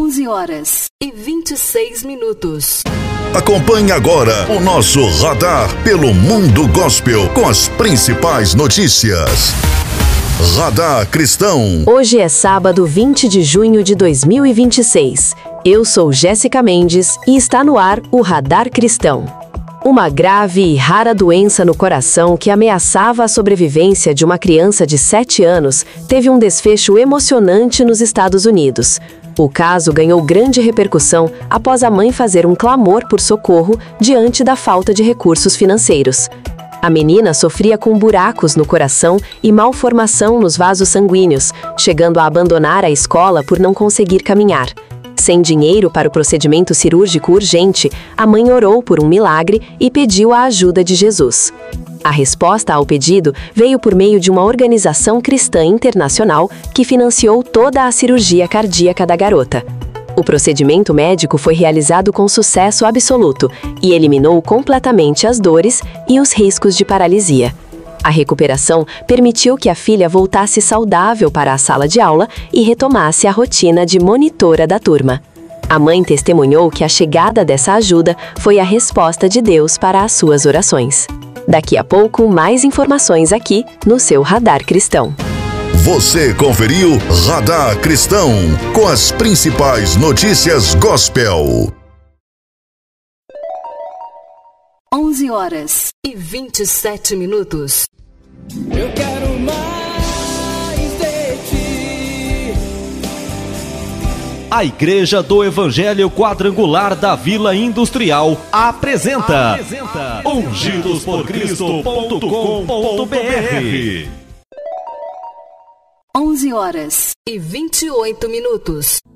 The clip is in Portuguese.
11h26. Acompanhe agora o nosso radar pelo mundo gospel com as principais notícias. Radar Cristão. Hoje é sábado 20 de junho de 2026. Eu sou Jéssica Mendes e está no ar o Radar Cristão. Uma grave e rara doença no coração que ameaçava a sobrevivência de uma criança de 7 anos teve um desfecho emocionante nos Estados Unidos. O caso ganhou grande repercussão após a mãe fazer um clamor por socorro diante da falta de recursos financeiros. A menina sofria com buracos no coração e malformação nos vasos sanguíneos, chegando a abandonar a escola por não conseguir caminhar. Sem dinheiro para o procedimento cirúrgico urgente, a mãe orou por um milagre e pediu a ajuda de Jesus. A resposta ao pedido veio por meio de uma organização cristã internacional que financiou toda a cirurgia cardíaca da garota. O procedimento médico foi realizado com sucesso absoluto e eliminou completamente as dores e os riscos de paralisia. A recuperação permitiu que a filha voltasse saudável para a sala de aula e retomasse a rotina de monitora da turma. A mãe testemunhou que a chegada dessa ajuda foi a resposta de Deus para as suas orações. Daqui a pouco, mais informações aqui no seu Radar Cristão. Você conferiu Radar Cristão com as principais notícias gospel. 11h27. Eu quero mais de ti. A Igreja do Evangelho Quadrangular da Vila Industrial apresenta ungidosporcristo.com.br. 11h28.